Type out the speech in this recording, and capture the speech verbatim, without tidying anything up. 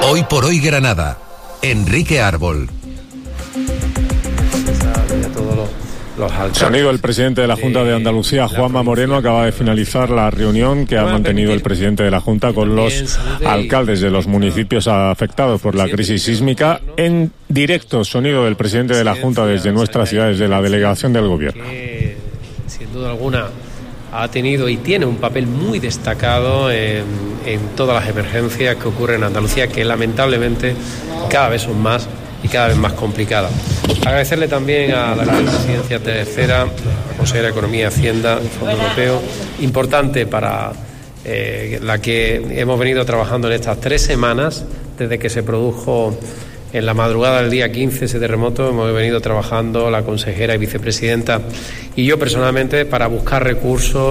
Hoy por hoy Granada. Enrique Árbol. Sonido, el presidente de la Junta de Andalucía, Juanma Moreno, acaba de finalizar la reunión que ha mantenido el presidente de la Junta con los alcaldes de los municipios afectados por la crisis sísmica. En directo, sonido del presidente de la Junta desde nuestra ciudad, desde la delegación del Gobierno. Que, sin duda alguna, ha tenido y tiene un papel muy destacado en, en todas las emergencias que ocurren en Andalucía, que lamentablemente cada vez son más y cada vez más complicadas. Agradecerle también a la presidencia tercera, la consejera de Economía y Hacienda, Fondo Europeo, importante para eh, la que hemos venido trabajando en estas tres semanas, desde que se produjo en la madrugada del día quince ese terremoto. Hemos venido trabajando la consejera y vicepresidenta y yo personalmente para buscar recursos